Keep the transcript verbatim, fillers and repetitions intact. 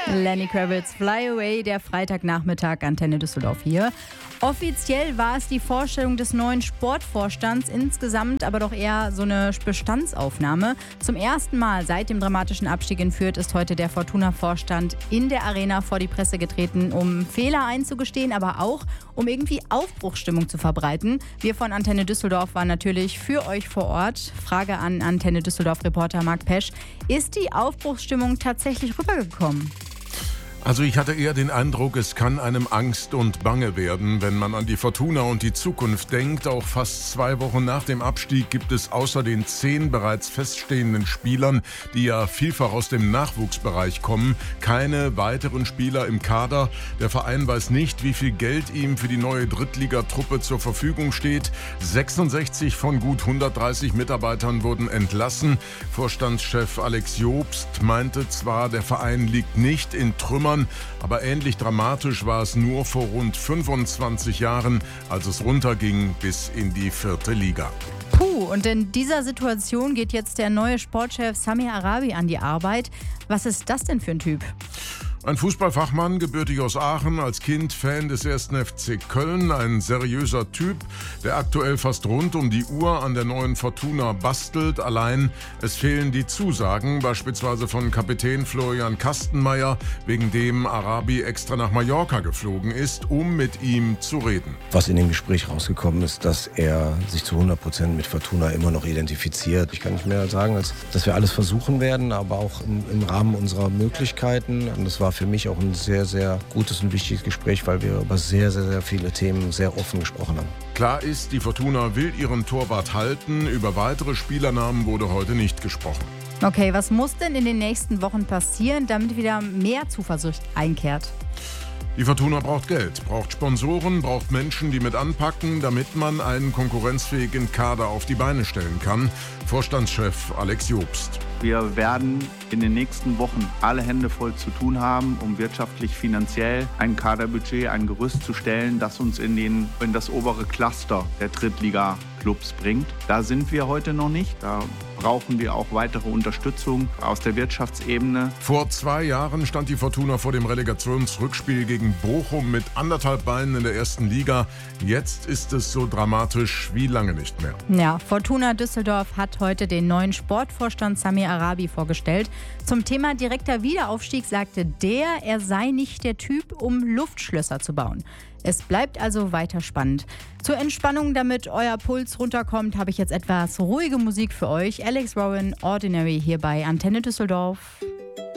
Lenny Kravitz, Fly Away, der Freitagnachmittag, Antenne Düsseldorf hier. Offiziell war es die Vorstellung des neuen Sportvorstands, insgesamt aber doch eher so eine Bestandsaufnahme. Zum ersten Mal seit dem dramatischen Abstieg in Fürth ist heute der Fortuna-Vorstand in der Arena vor die Presse getreten, um Fehler einzugestehen, aber auch um irgendwie Aufbruchsstimmung zu verbreiten. Wir von Antenne Düsseldorf waren natürlich für euch vor Ort. Frage an Antenne Düsseldorf-Reporter Marc Pesch: Ist die Aufbruchsstimmung tatsächlich rübergekommen? Also ich hatte eher den Eindruck, es kann einem Angst und Bange werden, wenn man an die Fortuna und die Zukunft denkt. Auch fast zwei Wochen nach dem Abstieg gibt es außer den zehn bereits feststehenden Spielern, die ja vielfach aus dem Nachwuchsbereich kommen, keine weiteren Spieler im Kader. Der Verein weiß nicht, wie viel Geld ihm für die neue Drittligatruppe zur Verfügung steht. sechsundsechzig von gut hundertdreißig Mitarbeitern wurden entlassen. Vorstandschef Alex Jobst meinte zwar, der Verein liegt nicht in Trümmern, aber ähnlich dramatisch war es nur vor rund fünfundzwanzig Jahren, als es runterging bis in die vierte Liga. Puh, und in dieser Situation geht jetzt der neue Sportchef Sami Arabi an die Arbeit. Was ist das denn für ein Typ? Ein Fußballfachmann, gebürtig aus Aachen, als Kind Fan des ersten F C Köln, ein seriöser Typ, der aktuell fast rund um die Uhr an der neuen Fortuna bastelt. Allein es fehlen die Zusagen, beispielsweise von Kapitän Florian Kastenmeier, wegen dem Arabi extra nach Mallorca geflogen ist, um mit ihm zu reden. Was in dem Gespräch rausgekommen ist, dass er sich zu hundert Prozent mit Fortuna immer noch identifiziert. Ich kann nicht mehr sagen, als dass wir alles versuchen werden, aber auch im, im Rahmen unserer Möglichkeiten. Und das war für mich auch ein sehr, sehr gutes und wichtiges Gespräch, weil wir über sehr, sehr, sehr viele Themen sehr offen gesprochen haben. Klar ist, die Fortuna will ihren Torwart halten. Über weitere Spielernamen wurde heute nicht gesprochen. Okay, was muss denn in den nächsten Wochen passieren, damit wieder mehr Zuversicht einkehrt? Die Fortuna braucht Geld, braucht Sponsoren, braucht Menschen, die mit anpacken, damit man einen konkurrenzfähigen Kader auf die Beine stellen kann. Vorstandschef Alex Jobst. Wir werden in den nächsten Wochen alle Hände voll zu tun haben, um wirtschaftlich, finanziell ein Kaderbudget, ein Gerüst zu stellen, das uns in, den, in das obere Cluster der Drittliga-Clubs bringt. Da sind wir heute noch nicht. Da brauchen wir auch weitere Unterstützung aus der Wirtschaftsebene. Vor zwei Jahren stand die Fortuna vor dem Relegationsrückspiel gegen Bochum mit anderthalb Beinen in der ersten Liga. Jetzt ist es so dramatisch wie lange nicht mehr. Ja, Fortuna Düsseldorf hat heute den neuen Sportvorstand Sami Arabi vorgestellt. Zum Thema direkter Wiederaufstieg sagte der, er sei nicht der Typ, um Luftschlösser zu bauen. Es bleibt also weiter spannend. Zur Entspannung, damit euer Puls runterkommt, habe ich jetzt etwas ruhige Musik für euch. Alex Warren, Ordinary hier bei Antenne Düsseldorf.